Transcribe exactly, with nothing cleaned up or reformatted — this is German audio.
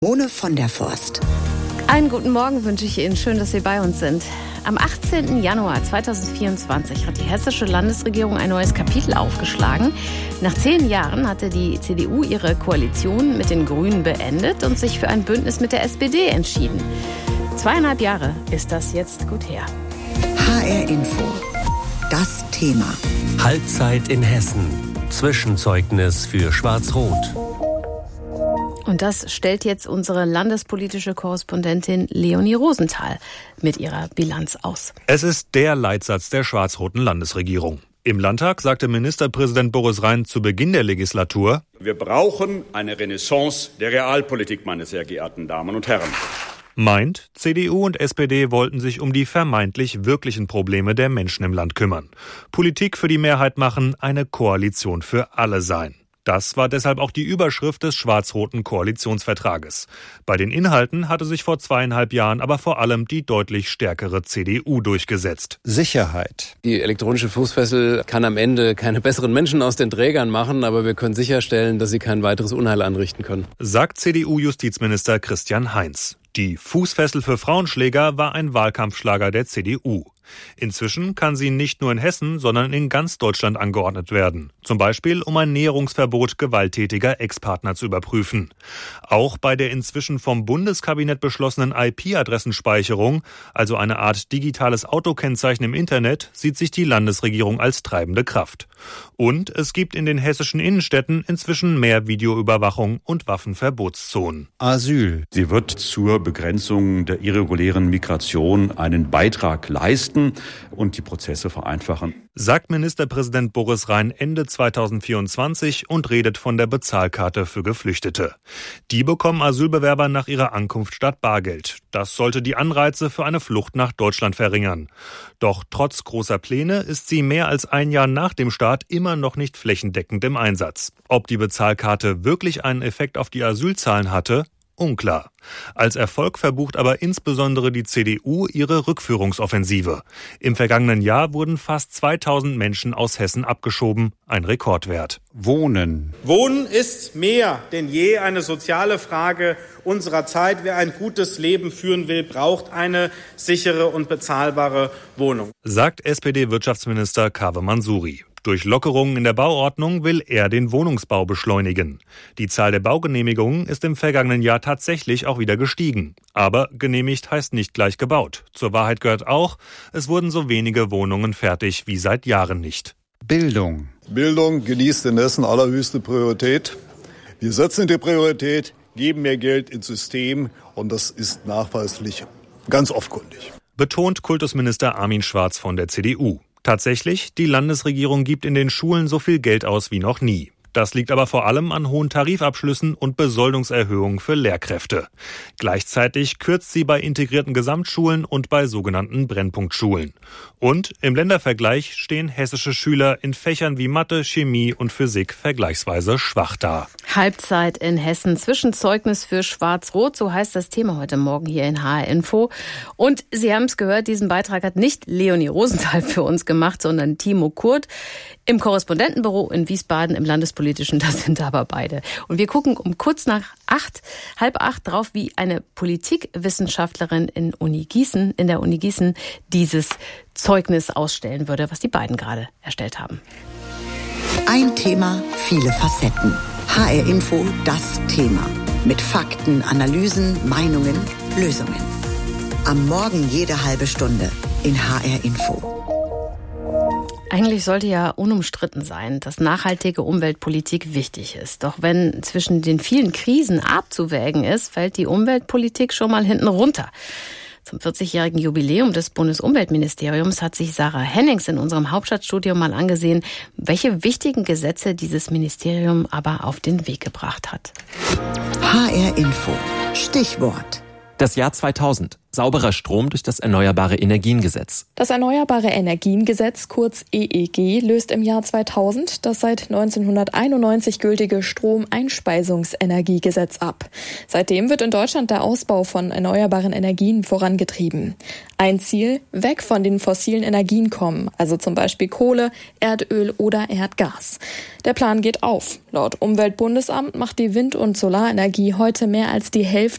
Ohne von der Forst. Einen guten Morgen wünsche ich Ihnen. Schön, dass Sie bei uns sind. Am achtzehnten Januar zweitausendvierundzwanzig hat die hessische Landesregierung ein neues Kapitel aufgeschlagen. Nach zehn Jahren hatte die C D U ihre Koalition mit den Grünen beendet und sich für ein Bündnis mit der S P D entschieden. Zweieinhalb Jahre ist das jetzt gut her. H R Info. Das Thema. Halbzeit in Hessen. Zwischenzeugnis für Schwarz-Rot. Und das stellt jetzt unsere landespolitische Korrespondentin Leonie Rosenthal mit ihrer Bilanz aus. Es ist der Leitsatz der schwarz-roten Landesregierung. Im Landtag sagte Ministerpräsident Boris Rhein zu Beginn der Legislatur: Wir brauchen eine Renaissance der Realpolitik, meine sehr geehrten Damen und Herren. Meint, C D U und S P D wollten sich um die vermeintlich wirklichen Probleme der Menschen im Land kümmern. Politik für die Mehrheit machen, eine Koalition für alle sein. Das war deshalb auch die Überschrift des schwarz-roten Koalitionsvertrages. Bei den Inhalten hatte sich vor zweieinhalb Jahren aber vor allem die deutlich stärkere C D U durchgesetzt. Sicherheit. Die elektronische Fußfessel kann am Ende keine besseren Menschen aus den Trägern machen, aber wir können sicherstellen, dass sie kein weiteres Unheil anrichten können, sagt C D U-Justizminister Christian Heinz. Die Fußfessel für Frauenschläger war ein Wahlkampfschlager der C D U. Inzwischen kann sie nicht nur in Hessen, sondern in ganz Deutschland angeordnet werden. Zum Beispiel, um ein Näherungsverbot gewalttätiger Ex-Partner zu überprüfen. Auch bei der inzwischen vom Bundeskabinett beschlossenen I P-Adressenspeicherung, also eine Art digitales Autokennzeichen im Internet, sieht sich die Landesregierung als treibende Kraft. Und es gibt in den hessischen Innenstädten inzwischen mehr Videoüberwachung und Waffenverbotszonen. Asyl. Sie wird zur Begrenzung der irregulären Migration einen Beitrag leisten und die Prozesse vereinfachen, sagt Ministerpräsident Boris Rhein Ende zweitausendvierundzwanzig und redet von der Bezahlkarte für Geflüchtete. Die bekommen Asylbewerber nach ihrer Ankunft statt Bargeld. Das sollte die Anreize für eine Flucht nach Deutschland verringern. Doch trotz großer Pläne ist sie mehr als ein Jahr nach dem Start immer noch nicht flächendeckend im Einsatz. Ob die Bezahlkarte wirklich einen Effekt auf die Asylzahlen hatte? Unklar. Als Erfolg verbucht aber insbesondere die C D U ihre Rückführungsoffensive. Im vergangenen Jahr wurden fast zweitausend Menschen aus Hessen abgeschoben, ein Rekordwert. Wohnen. Wohnen ist mehr denn je eine soziale Frage unserer Zeit. Wer ein gutes Leben führen will, braucht eine sichere und bezahlbare Wohnung, sagt S P D-Wirtschaftsminister Kaveh Mansuri. Durch Lockerungen in der Bauordnung will er den Wohnungsbau beschleunigen. Die Zahl der Baugenehmigungen ist im vergangenen Jahr tatsächlich auch wieder gestiegen. Aber genehmigt heißt nicht gleich gebaut. Zur Wahrheit gehört auch, es wurden so wenige Wohnungen fertig wie seit Jahren nicht. Bildung. Bildung genießt in Hessen allerhöchste Priorität. Wir setzen die Priorität, geben mehr Geld ins System und das ist nachweislich ganz offenkundig. Betont Kultusminister Armin Schwarz von der C D U. Tatsächlich, die Landesregierung gibt in den Schulen so viel Geld aus wie noch nie. Das liegt aber vor allem an hohen Tarifabschlüssen und Besoldungserhöhungen für Lehrkräfte. Gleichzeitig kürzt sie bei integrierten Gesamtschulen und bei sogenannten Brennpunktschulen. Und im Ländervergleich stehen hessische Schüler in Fächern wie Mathe, Chemie und Physik vergleichsweise schwach da. Halbzeit in Hessen, Zwischenzeugnis für Schwarz-Rot, so heißt das Thema heute Morgen hier in H R Info. Und Sie haben es gehört, diesen Beitrag hat nicht Leonie Rosenthal für uns gemacht, sondern Timo Kurt im Korrespondentenbüro in Wiesbaden im Landespolitischen, das sind aber beide. Und wir gucken um kurz nach acht, halb acht drauf, wie eine Politikwissenschaftlerin in Uni Gießen, in der Uni Gießen dieses Zeugnis ausstellen würde, was die beiden gerade erstellt haben. Ein Thema, viele Facetten. H R Info, das Thema. Mit Fakten, Analysen, Meinungen, Lösungen. Am Morgen jede halbe Stunde in H R Info. Eigentlich sollte ja unumstritten sein, dass nachhaltige Umweltpolitik wichtig ist. Doch wenn zwischen den vielen Krisen abzuwägen ist, fällt die Umweltpolitik schon mal hinten runter. Zum vierzigjährigen Jubiläum des Bundesumweltministeriums hat sich Sarah Hennings in unserem Hauptstadtstudio mal angesehen, welche wichtigen Gesetze dieses Ministerium aber auf den Weg gebracht hat. H R Info. Stichwort. Das Jahr zweitausend. Sauberer Strom durch das Erneuerbare Energiengesetz. Das Erneuerbare Energiengesetz, kurz E E G, löst im Jahr zweitausend das seit neunzehnhunderteinundneunzig gültige Stromeinspeisungsenergiegesetz ab. Seitdem wird in Deutschland der Ausbau von erneuerbaren Energien vorangetrieben. Ein Ziel, weg von den fossilen Energien kommen, also zum Beispiel Kohle, Erdöl oder Erdgas. Der Plan geht auf. Laut Umweltbundesamt macht die Wind- und Solarenergie heute mehr als die Hälfte